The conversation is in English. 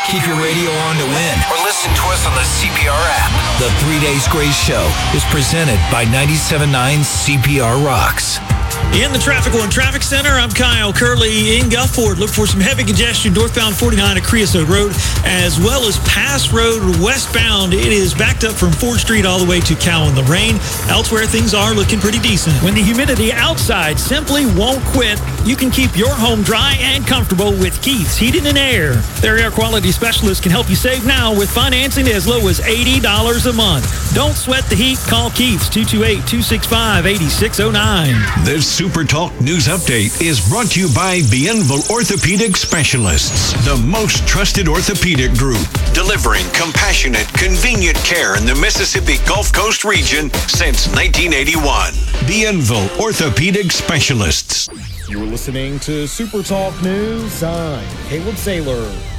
Keep your radio on to win or listen to us on the CPR app. The 3 Days Grace Show is presented by 97.9 CPR Rocks. In the Traffic One Traffic Center, I'm Kyle Curley in Gulfport. Look for some heavy congestion northbound 49 at Creosote Road, as well as Pass Road westbound. It is backed up from 4th Street all the way to Cowan. The rain. Elsewhere, things are looking pretty decent. When the humidity outside simply won't quit, you can keep your home dry and comfortable with Keith's Heating and Air. Their air quality specialists can help you save now with financing as low as $80 a month. Don't sweat the heat. Call Keith's 228-265-8609. This Super Talk News Update is brought to you by Bienville Orthopedic Specialists, the most trusted orthopedic group, delivering compassionate, convenient care in the Mississippi Gulf Coast region since 1981. Bienville Orthopedic Specialists. You're listening to Super Talk News. I'm Caleb Saylor.